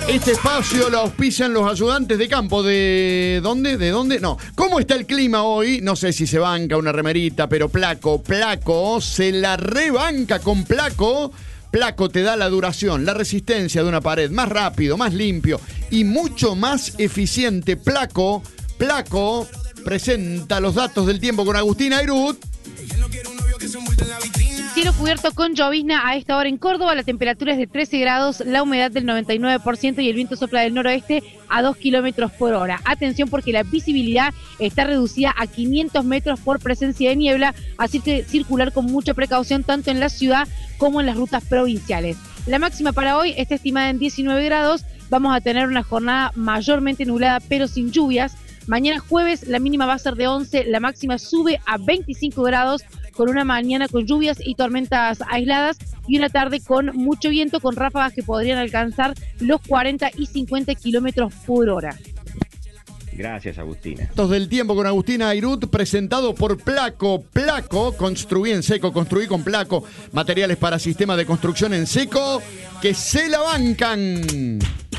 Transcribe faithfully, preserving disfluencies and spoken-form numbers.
Este espacio lo auspician los ayudantes de campo. ¿De dónde? ¿De dónde? No. ¿Cómo está el clima hoy? No sé si se banca una remerita, pero Placo, Placo, se la rebanca con Placo. Placo te da la duración, la resistencia de una pared, más rápido, más limpio y mucho más eficiente. Placo, Placo presenta los datos del tiempo con Agustín Airut. Cielo cubierto con llovizna a esta hora en Córdoba, la temperatura es de trece grados, la humedad del noventa y nueve por ciento y el viento sopla del noroeste a dos kilómetros por hora. Atención porque la visibilidad está reducida a quinientos metros por presencia de niebla, así que circular con mucha precaución tanto en la ciudad como en las rutas provinciales. La máxima para hoy está estimada en diecinueve grados, vamos a tener una jornada mayormente nublada pero sin lluvias. Mañana jueves la mínima va a ser de once, la máxima sube a veinticinco grados con una mañana con lluvias y tormentas aisladas y una tarde con mucho viento con ráfagas que podrían alcanzar los cuarenta y cincuenta kilómetros por hora. Gracias, Agustina. Datos del tiempo con Agustina Airut, presentado por Placo. Placo, construí en seco, construí con Placo. Materiales para sistemas de construcción en seco que se la bancan.